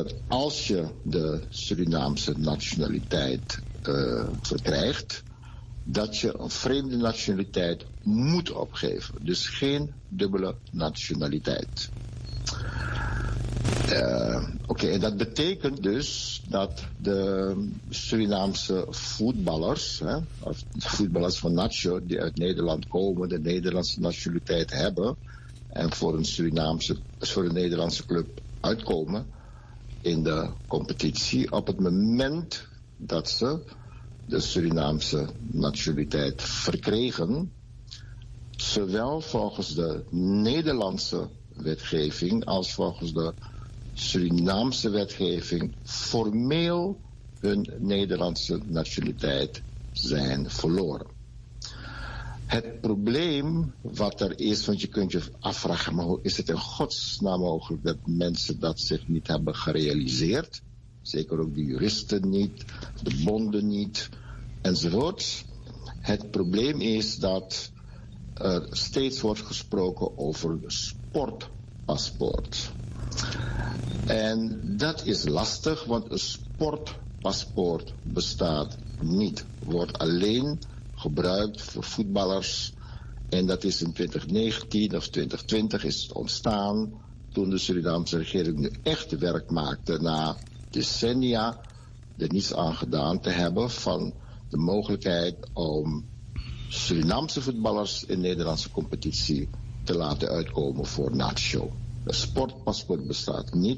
dat als je de Surinaamse nationaliteit verkrijgt, dat je een vreemde nationaliteit moet opgeven. Dus geen dubbele nationaliteit. Oké, en dat betekent dus dat de Surinaamse voetballers, of de voetballers van Nacho die uit Nederland komen, de Nederlandse nationaliteit hebben en voor een Nederlandse club uitkomen in de competitie, op het moment dat ze de Surinaamse nationaliteit verkregen, zowel volgens de Nederlandse wetgeving als volgens de Surinaamse wetgeving formeel hun Nederlandse nationaliteit zijn verloren. Het probleem wat er is, want je kunt je afvragen, maar hoe is het in godsnaam mogelijk dat mensen dat zich niet hebben gerealiseerd? Zeker ook de juristen niet, de bonden niet, enzovoort. Het probleem is dat er steeds wordt gesproken over sportpaspoort. En dat is lastig, want een sportpaspoort bestaat niet. Wordt alleen gebruikt voor voetballers. En dat is in 2019 of 2020 is het ontstaan toen de Surinaamse regering nu echt werk maakte na decennia er niets aan gedaan te hebben van de mogelijkheid om Surinaamse voetballers in Nederlandse competitie te laten uitkomen voor Nacho. Een sportpaspoort bestaat niet.